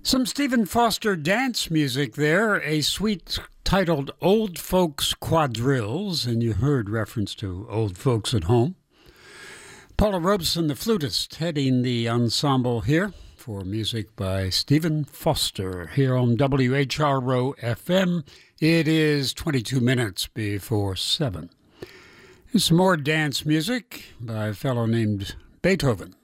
Some Stephen Foster dance music there, a suite titled Old Folks Quadrilles, and you heard reference to old folks at home. Paula Robeson, the flutist, heading the ensemble here for music by Stephen Foster here on WHRO FM. It is 22 minutes before 7. Here's some more dance music by a fellow named Beethoven.